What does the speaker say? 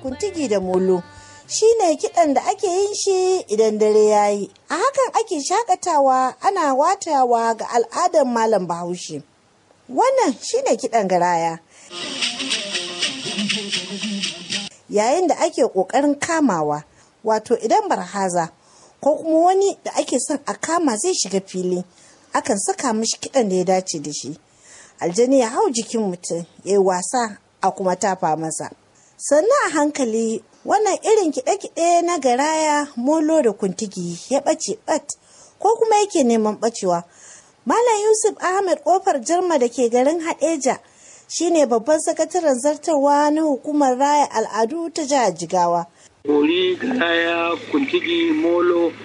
kuntigi da molo shi ne kiɗan da ake yin shi idan dare ya yi. A hakan ake shakatawa ana watawa ga al'adar Malam Bahaushe. Wannan shi ne kiɗan garaya. Yayin da ake ƙoƙarin kamawa, wato idan barhaza ko kuma wani da ake son a kama zai shiga fili, akan saka mishi kiɗan da ya dace da shi. Aljani ya hau jikin mutum ya yi wasa a kuma tafa masa. Sannan a hankali wannan irin kiɗe-kiɗe na garaya, molo da kuntigi ya ɓace ɓat ko kuma yake neman ɓacewa. Malam Yusuf Ahmed Kofar Jarma da ke garin Haɗeja shine babban sakataren zartarwa na hukumar raya al'adu ta jihar Jigawa. Bori, garaya, kuntigi, molo